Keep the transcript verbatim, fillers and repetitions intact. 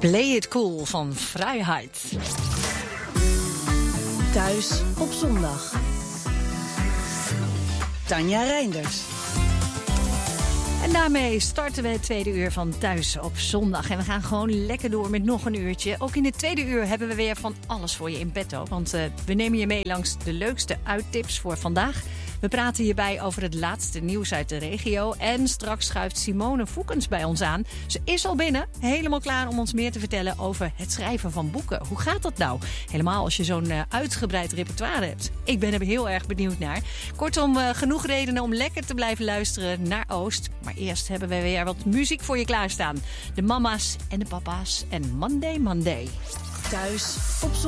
Play It Cool van Vrijheid. Thuis op zondag. Tanja Reinders. En daarmee starten we het tweede uur van Thuis op zondag. En we gaan gewoon lekker door met nog een uurtje. Ook in het tweede uur hebben we weer van alles voor je in petto. Want uh, we nemen je mee langs de leukste uittips voor vandaag. We praten hierbij over het laatste nieuws uit de regio. En straks schuift Simone Voekens bij ons aan. Ze is al binnen, helemaal klaar om ons meer te vertellen over het schrijven van boeken. Hoe gaat dat nou? Helemaal als je zo'n uh, uitgebreid repertoire hebt. Ik ben er heel erg benieuwd naar. Kortom, uh, genoeg redenen om lekker te blijven luisteren naar Oost. Maar eerst hebben we weer wat muziek voor je klaarstaan. De mama's en de papa's en Monday Monday. Thuis op zondag.